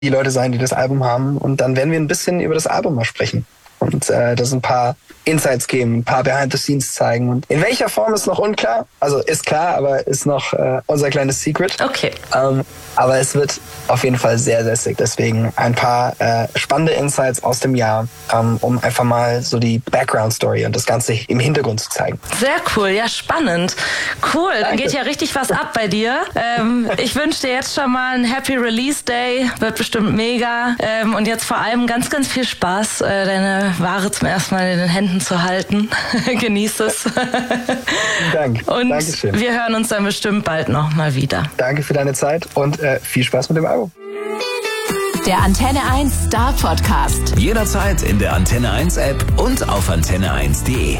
die Leute sein, die das Album haben. Und dann werden wir ein bisschen über das Album mal sprechen. Und da sind ein paar Insights geben, ein paar Behind-the-Scenes zeigen. Und in welcher Form ist noch unklar. Also ist klar, aber ist noch unser kleines Secret. Okay. Aber es wird auf jeden Fall sehr, sehr sick. Deswegen ein paar spannende Insights aus dem Jahr, um einfach mal so die Background-Story und das Ganze im Hintergrund zu zeigen. Sehr cool, ja, spannend. Cool, dann geht ja richtig was ab bei dir. Ich wünsche dir jetzt schon mal einen Happy Release Day. Wird bestimmt mega. Und jetzt vor allem ganz, ganz viel Spaß, deine Ware zum ersten Mal in den Händen zu halten. Genieß es. Vielen Dank. Und Dankeschön. wir hören uns dann bestimmt bald noch mal wieder. Danke für deine Zeit und viel Spaß mit dem Album. Der Antenne 1 Star Podcast. Jederzeit in der Antenne 1 App und auf antenne1.de.